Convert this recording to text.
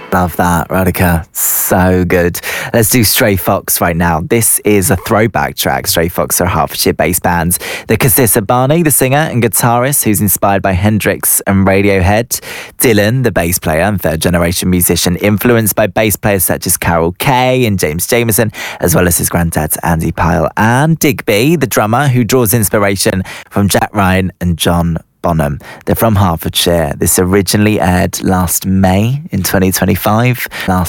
Love that, Radhika. So good. Let's do Stray Fox right now. This is a throwback track. Stray Fox are a Hertfordshire-based band that consists of Barney, the singer and guitarist, who's inspired by Hendrix and Radiohead. Dylan, the bass player and third-generation musician, influenced by bass players such as Carol Kay and James Jamerson, as well as his granddad, Andy Pyle. And Digby, the drummer, who draws inspiration from Jack Ryan and John Bonham. They're from Hertfordshire. This originally aired last May in 2025.